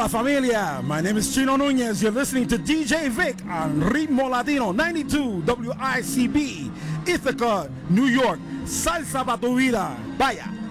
Hola familia, my name is Chino Nunez. You're listening to DJ Vic on Ritmo Latino 92 WICB, Ithaca, New York. Salsa para tu vida. Vaya.